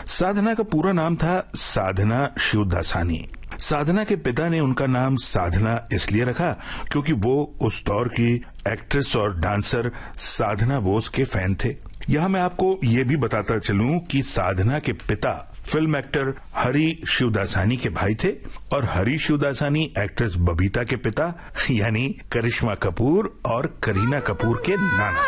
साधना का पूरा नाम था साधना शिवदासानी। साधना के पिता ने उनका नाम साधना इसलिए रखा क्योंकि वो उस दौर की एक्ट्रेस और डांसर साधना बोस के फैन थे। यहाँ मैं आपको ये भी बताता चलूं कि साधना के पिता फिल्म एक्टर हरी शिवदासानी के भाई थे और हरी शिवदासानी एक्ट्रेस बबीता के पिता यानी करिश्मा कपूर और करीना कपूर के नाना।